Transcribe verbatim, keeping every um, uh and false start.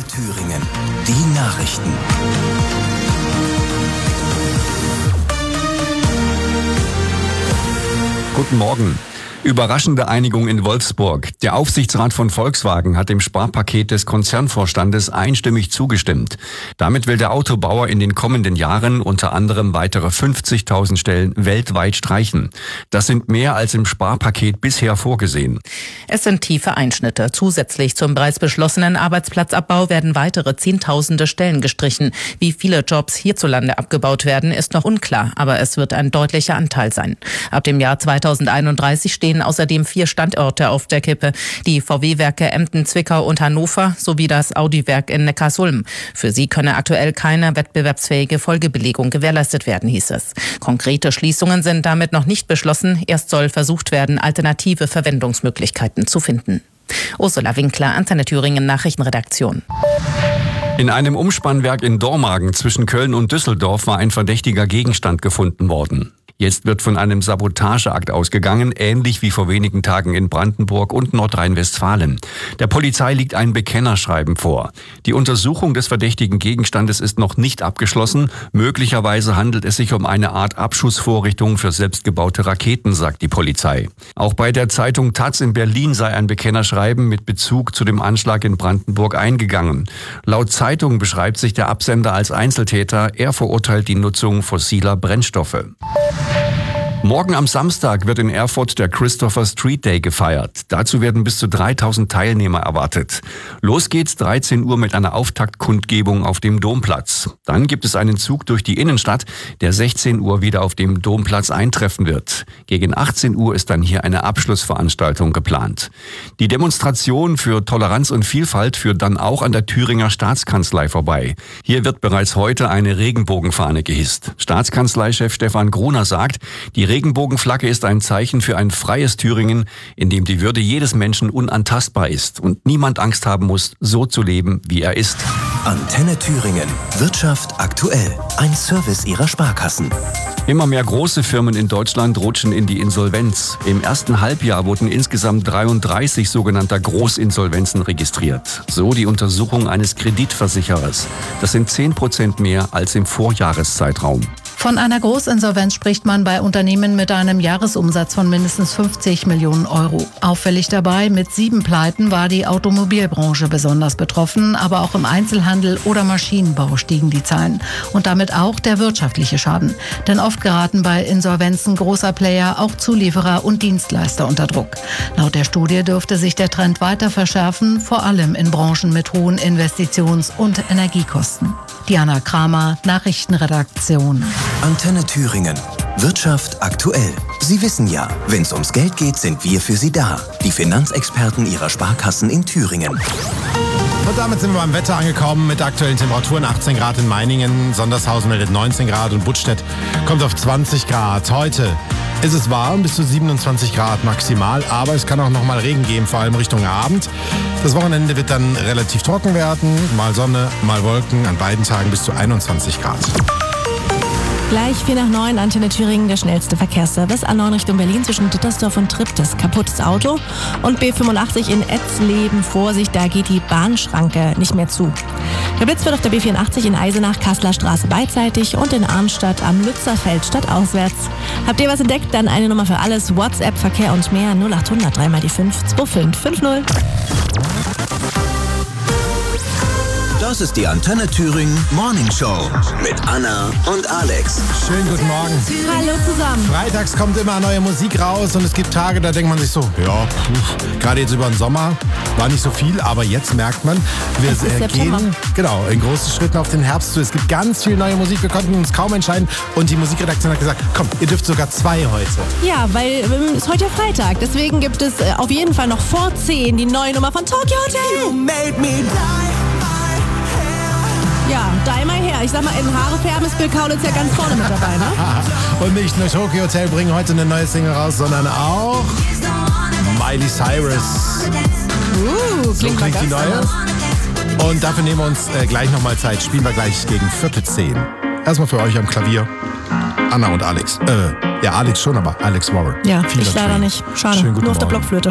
Thüringen. Die Nachrichten. Guten Morgen. Überraschende Einigung in Wolfsburg. Der Aufsichtsrat von Volkswagen hat dem Sparpaket des Konzernvorstandes einstimmig zugestimmt. Damit will der Autobauer in den kommenden Jahren unter anderem weitere fünfzigtausend Stellen weltweit streichen. Das sind mehr als im Sparpaket bisher vorgesehen. Es sind tiefe Einschnitte. Zusätzlich zum bereits beschlossenen Arbeitsplatzabbau werden weitere Zehntausende Stellen gestrichen. Wie viele Jobs hierzulande abgebaut werden, ist noch unklar, aber es wird ein deutlicher Anteil sein. Ab dem Jahr zweitausendeinunddreißig stehen außerdem vier Standorte auf der Kippe. Die V W-Werke Emden, Zwickau und Hannover sowie das Audi-Werk in Neckarsulm. Für sie könne aktuell keine wettbewerbsfähige Folgebelegung gewährleistet werden, hieß es. Konkrete Schließungen sind damit noch nicht beschlossen. Erst soll versucht werden, alternative Verwendungsmöglichkeiten zu finden. Ursula Winkler, Antenne Thüringen Nachrichtenredaktion. In einem Umspannwerk in Dormagen zwischen Köln und Düsseldorf war ein verdächtiger Gegenstand gefunden worden. Jetzt wird von einem Sabotageakt ausgegangen, ähnlich wie vor wenigen Tagen in Brandenburg und Nordrhein-Westfalen. Der Polizei liegt ein Bekennerschreiben vor. Die Untersuchung des verdächtigen Gegenstandes ist noch nicht abgeschlossen. Möglicherweise handelt es sich um eine Art Abschussvorrichtung für selbstgebaute Raketen, sagt die Polizei. Auch bei der Zeitung Taz in Berlin sei ein Bekennerschreiben mit Bezug zu dem Anschlag in Brandenburg eingegangen. Laut Zeitung beschreibt sich der Absender als Einzeltäter. Er verurteilt die Nutzung fossiler Brennstoffe. Morgen am Samstag wird in Erfurt der Christopher Street Day gefeiert. Dazu werden bis zu dreitausend Teilnehmer erwartet. Los geht's dreizehn Uhr mit einer Auftaktkundgebung auf dem Domplatz. Dann gibt es einen Zug durch die Innenstadt, der sechzehn Uhr wieder auf dem Domplatz eintreffen wird. Gegen achtzehn Uhr ist dann hier eine Abschlussveranstaltung geplant. Die Demonstration für Toleranz und Vielfalt führt dann auch an der Thüringer Staatskanzlei vorbei. Hier wird bereits heute eine Regenbogenfahne gehisst. Staatskanzleichef Stefan Gruner sagt, die Die Regenbogenflagge ist ein Zeichen für ein freies Thüringen, in dem die Würde jedes Menschen unantastbar ist und niemand Angst haben muss, so zu leben, wie er ist. Antenne Thüringen. Wirtschaft aktuell. Ein Service Ihrer Sparkassen. Immer mehr große Firmen in Deutschland rutschen in die Insolvenz. Im ersten Halbjahr wurden insgesamt dreiunddreißig sogenannter Großinsolvenzen registriert. So die Untersuchung eines Kreditversicherers. Das sind zehn Prozent mehr als im Vorjahreszeitraum. Von einer Großinsolvenz spricht man bei Unternehmen mit einem Jahresumsatz von mindestens fünfzig Millionen Euro. Auffällig dabei, mit sieben Pleiten war die Automobilbranche besonders betroffen, aber auch im Einzelhandel oder Maschinenbau stiegen die Zahlen. Und damit auch der wirtschaftliche Schaden. Denn oft geraten bei Insolvenzen großer Player auch Zulieferer und Dienstleister unter Druck. Laut der Studie dürfte sich der Trend weiter verschärfen, vor allem in Branchen mit hohen Investitions- und Energiekosten. Diana Kramer, Nachrichtenredaktion. Antenne Thüringen. Wirtschaft aktuell. Sie wissen ja, wenn es ums Geld geht, sind wir für Sie da. Die Finanzexperten Ihrer Sparkassen in Thüringen. Und damit sind wir beim Wetter angekommen mit aktuellen Temperaturen. achtzehn Grad in Meiningen, Sondershausen meldet neunzehn Grad und Buttstedt kommt auf zwanzig Grad. Heute ist es warm, bis zu siebenundzwanzig Grad maximal, aber es kann auch noch mal Regen geben, vor allem Richtung Abend. Das Wochenende wird dann relativ trocken werden, mal Sonne, mal Wolken, an beiden Tagen bis zu einundzwanzig Grad. Gleich vier nach neun, Antenne Thüringen, der schnellste Verkehrsservice. A neun Richtung Berlin zwischen Dittersdorf und Triptis. Kaputtes Auto. Und B fünfundachtzig in Etzleben. Vorsicht, da geht die Bahnschranke nicht mehr zu. Geblitzt wird auf der B vierundachtzig in Eisenach, Kasseler Straße beidseitig und in Arnstadt am Lützerfeld stadtauswärts. Habt ihr was entdeckt? Dann eine Nummer für alles. WhatsApp, Verkehr und mehr. null achthundert drei mal die fünf zwei fünf fünf null. Das ist die Antenne Thüringen Morning Show mit Anna und Alex. Schönen guten Morgen. Hallo zusammen. Freitags kommt immer neue Musik raus und es gibt Tage, da denkt man sich so, ja, pff, gerade jetzt über den Sommer war nicht so viel, aber jetzt merkt man, wir äh, gehen genau in großen Schritten auf den Herbst zu. Es gibt ganz viel neue Musik, wir konnten uns kaum entscheiden und die Musikredaktion hat gesagt, komm, ihr dürft sogar zwei heute. Ja, weil ähm, es ist heute ja Freitag, deswegen gibt es äh, auf jeden Fall noch vor zehn die neue Nummer von Tokyo Hotel. You made me die. Ja, dye my hair. Ich sag mal, in Haare färben ist Bill Kaulitz ja ganz vorne mit dabei, ne? Und nicht nur Tokyo Hotel bringen heute eine neue Single raus, sondern auch Miley Cyrus. Uh, so klingt die neue. Und dafür nehmen wir uns äh, gleich nochmal Zeit. Spielen wir gleich gegen Viertel zehn. Erstmal für euch am Klavier Anna und Alex. Äh, ja, Alex schon, aber Alex Warren. Ja, ich leider nicht. Schade. Nur auf der Blockflöte.